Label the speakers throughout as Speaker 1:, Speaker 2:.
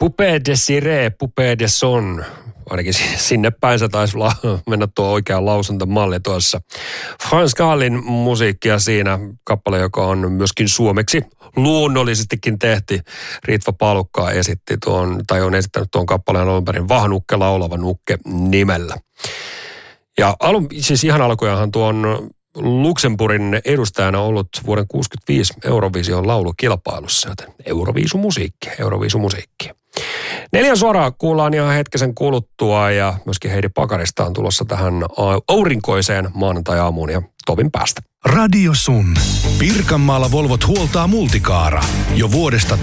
Speaker 1: Poupée Désirée, Poupée de Son. Ainakin sinne päin se taisi mennä tuo oikea lausuntomalli tuossa. Frans Gaalin musiikkia siinä, kappale, joka on myöskin suomeksi luonnollisestikin tehty. Ritva Palukka esitti tai on esittänyt tuon kappaleen alun perin Vahanukke laulava nukke nimellä. Ja siis ihan alkujaanhan tuon Luxemburgin edustajana ollut vuoden 1965 Eurovision laulukilpailussa, joten Euroviisumusiikki. 4 suoraa kuullaan ihan hetkisen kuluttua ja myöskin Heidi Pakarista on tulossa tähän aurinkoiseen maanantai-aamuun ja tovin päästä.
Speaker 2: Radio Sun. Pirkanmaalla Volvot huoltaa Multicaara jo vuodesta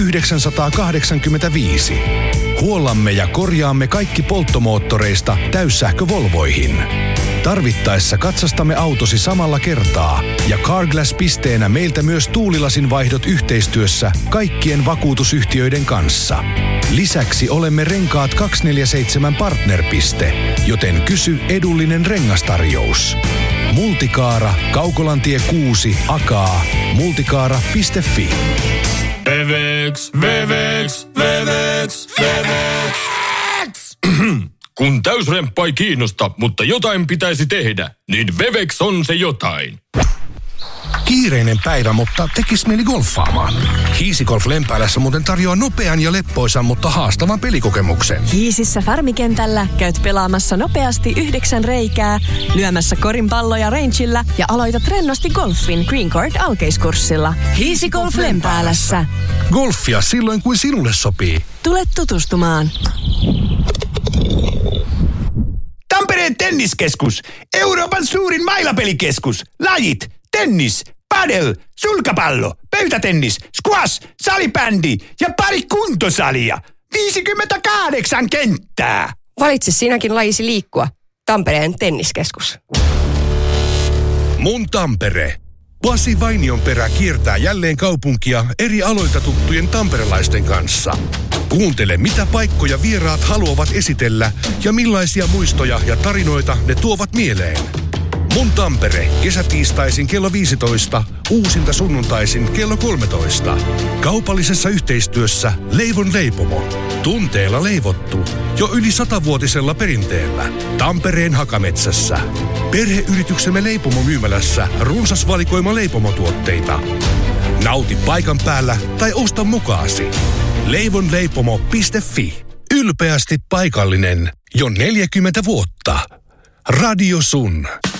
Speaker 2: 1985. Huollamme ja korjaamme kaikki polttomoottoreista täyssähkö-Volvoihin. Tarvittaessa katsastamme autosi samalla kertaa ja Carglass-pisteenä meiltä myös tuulilasin vaihdot yhteistyössä kaikkien vakuutusyhtiöiden kanssa. Lisäksi olemme Renkaat 247 partnerpiste, joten kysy edullinen rengastarjous. Multicaara, Kaukolantie 6, Akaa, multicaara.fi.
Speaker 3: Wevex. Kun täysremppa ei kiinnosta, mutta jotain pitäisi tehdä, niin Wevex on se jotain.
Speaker 2: Kiireinen päivä, mutta tekis mieli golfaamaan. Hiisigolf Lempäälässä muuten tarjoaa nopean ja leppoisan, mutta haastavan pelikokemuksen.
Speaker 4: Hiisissä Farmikentällä käyt pelaamassa nopeasti 9 reikää, lyömässä korinpalloja rangeillä ja aloitat rennosti golfin Green Court alkeiskurssilla. Hiisigolf Lempäälässä.
Speaker 2: Golfia silloin, kuin sinulle sopii.
Speaker 4: Tule tutustumaan.
Speaker 5: Tampereen tenniskeskus. Euroopan suurin mailapelikeskus. Lajit. Tennis, padel, sulkapallo, pöytätennis, squash, salibändi ja pari kuntosalia. 58 kenttää.
Speaker 6: Valitse sinäkin lajisi liikkua. Tampereen tenniskeskus.
Speaker 2: Mun Tampere. Pasi Vainionperä kiertää jälleen kaupunkia eri aloilta tuttujen tamperelaisten kanssa. Kuuntele, mitä paikkoja vieraat haluavat esitellä ja millaisia muistoja ja tarinoita ne tuovat mieleen. Mun Tampere, kesätiistaisin kello 15, uusinta sunnuntaisin kello 13. Kaupallisessa yhteistyössä Leivon leipomo. Tunteella leivottu, jo yli 100-vuotisella perinteellä. Tampereen Hakametsässä. Perheyrityksemme leipomomyymälässä runsas valikoima leipomotuotteita. Nauti paikan päällä tai osta mukaasi. leivonleipomo.fi. Ylpeästi paikallinen jo 40 vuotta. Radio Sun.